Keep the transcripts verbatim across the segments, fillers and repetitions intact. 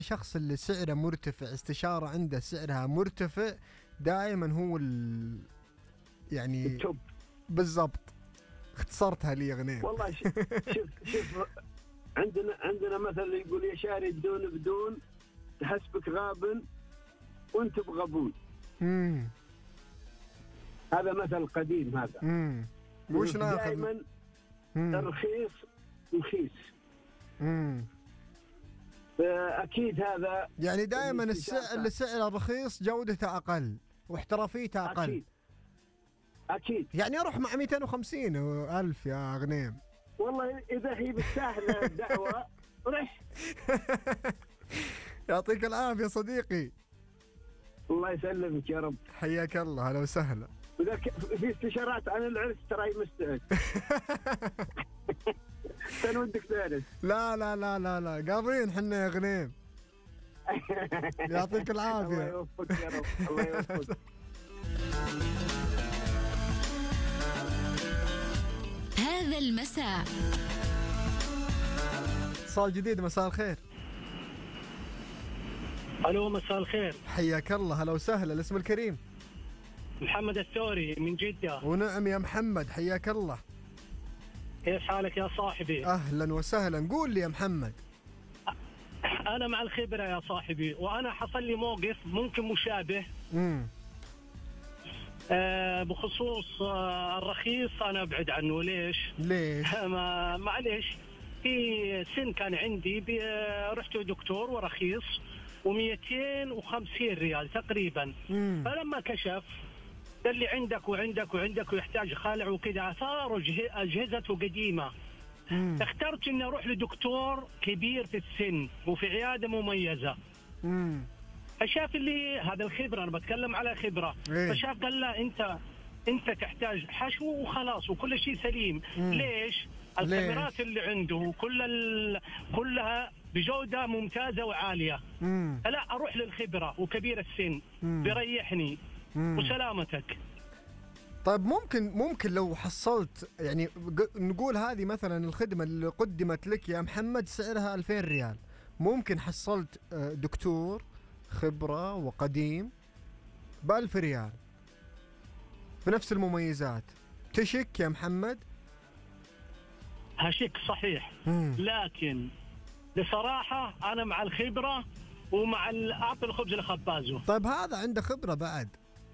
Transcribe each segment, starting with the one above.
الشخص اللي سعره مرتفع، استشارة عنده سعرها مرتفع دائما هو ال... يعني التوب بالضبط. اختصرتها لي يا غنيم. والله. شوف شوف شوف عندنا عندنا مثل يقول يا شاري الدون بدون تحسبك غاب وانت بغبون. امم هذا مثل قديم هذا. امم وش ناخذ؟ دائما الرخيص رخيص. امم فاكيد هذا يعني دائما السعر اللي سعره رخيص جودته اقل واحترافيته اقل. اكيد اكيد. يعني اروح مع مئتين وخمسين ألف يا غنيم. والله اذا هي بالسهله الدعوه رح. يعطيك العافيه صديقي. الله يسلمك يا رب. حياك الله، هلا وسهلا. واذا في استشارات عن العرس تراي مستعد. كان ودك تعرف. لا لا لا لا لا قاضين حنا يا غنيم. يعطيك العافيه. الله يوفقك يا رب. الله يوفقك. هذا المساء اتصال جديد. مساء الخير. الو مساء الخير. حياك الله، هلا وسهلا. الاسم الكريم؟ محمد الثوري من جدة. ونعم يا محمد، حياك الله. كيف حالك يا صاحبي؟ اهلا وسهلا. قول لي يا محمد. انا مع الخبرة يا صاحبي، وانا حصل لي موقف ممكن مشابه. امم آه بخصوص آه الرخيص انا ابعد عنه. ليش؟ ليش؟ ما معليش، في سن كان عندي رحت دكتور ورخيص ومئتين وخمسين ريال تقريبا. مم. فلما كشف قال لي عندك وعندك وعندك ويحتاج خالع وكذا، صار اجهزته قديمه. مم. اخترت اني اروح لدكتور كبير في السن وفي عياده مميزه. امم فشاف اللي هذا الخبره، انا بتكلم على خبره. إيه؟ فشاف قال لا انت انت تحتاج حشو وخلاص وكل شيء سليم. مم. ليش؟ الخبرات اللي عنده كل ال... كلها بجوده ممتازه وعاليه. امم فلا اروح للخبره وكبير السن. مم. بيريحني. مم. وسلامتك. طيب ممكن ممكن لو حصلت يعني نقول هذه مثلا الخدمة اللي قدمت لك يا محمد سعرها ألفين ريال، ممكن حصلت دكتور خبرة وقديم بألف ريال بنفس المميزات، تشك يا محمد؟ هشك صحيح. مم. لكن بصراحة أنا مع الخبرة ومع أعطي الخبز لخبازه. طيب هذا عنده خبرة بعد.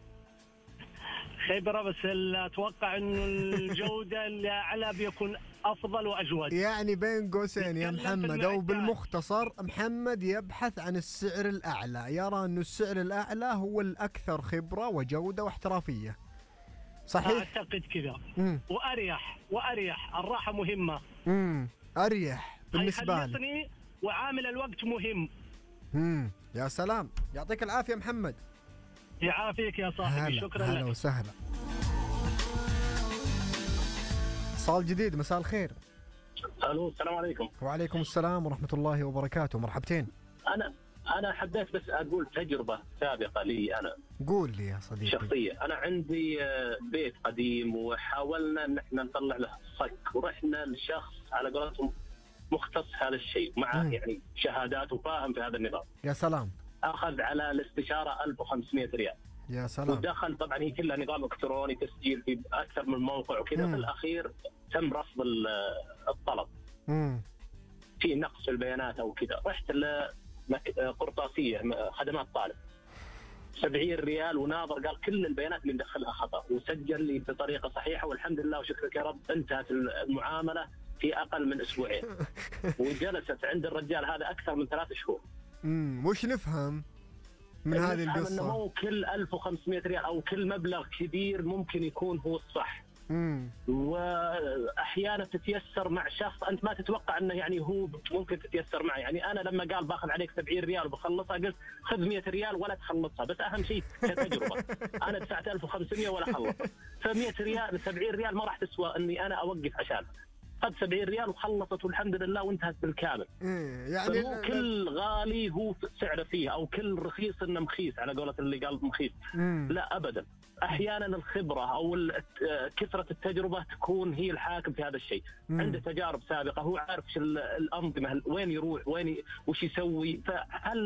خبرة بس أتوقع إنه الجودة اللي أعلى بيكون أفضل وأجود. يعني بين قوسين يا محمد أو بالمختصر، محمد يبحث عن السعر الأعلى، يرى أنه السعر الأعلى هو الأكثر خبرة وجودة واحترافية. صحيح؟ أعتقد كذا. مم. وأريح وأريح الراحة مهمة. امم أريح بالنسبة لي. هيخلصني وعامل الوقت مهم. امم يا سلام، يعطيك العافية محمد. يعافيك يا صاحبي. هلا شكرا هلا لك. وسهلا. اتصال جديد. مساء الخير. الو السلام عليكم. وعليكم السلام ورحمة الله وبركاته. مرحبتين. انا انا حبيت بس اقول تجربه سابقه لي انا. قول لي يا صديقي. شخصيه، انا عندي بيت قديم وحاولنا ان احنا نطلع له صك، ورحنا لشخص على قولتهم مختص هذا الشيء، مع مم. يعني شهادات وفاهم في هذا النظام. يا سلام. اخذ على الاستشاره ألف وخمسمئة ريال. يا سلام. ودخل طبعا هي كلها نظام الكتروني، تسجيل في اكثر من موقع وكذا. مم. في الاخير تم رفض الطلب. امم في نقص في البيانات او كذا. رحت لقرطاسيه خدمات طالب سبعين ريال، وناظر قال كل البيانات اللي مدخلها خطا، وسجل لي بطريقه صحيحه، والحمد لله وشكرك يا رب انتهت المعامله في اقل من اسبوعين. وجلست عند الرجال هذا اكثر من ثلاث شهور. امم وش نفهم من هذه القصه؟ انه مو كل ألف وخمسمئة ريال او كل مبلغ كبير ممكن يكون هو الصح. امم واحيانا تتيسر مع شخص انت ما تتوقع انه يعني هو ممكن تتيسر معه. يعني انا لما قال باخذ عليك سبعين ريال وبخلصها، قلت خذ مئة ريال ولا تخلصها، بس اهم شيء كتجربه. انا دفعت ألف وخمسمئة ولا خلصت، فمئة ريال سبعين ريال ما راح تسوى اني انا اوقف عشانها. خذ سبعين ريال وخلصت والحمد لله وانتهت بالكامل. إيه يعني مو كل غالي هو سعره فيه او كل رخيص انه مخيس على قولة اللي قال مخيس. مم. لا ابدا، احيانا الخبره او كثره التجربه تكون هي الحاكم في هذا الشيء. مم. عنده تجارب سابقه، هو عارف الانظمه وين يروح وين وش يسوي، فهل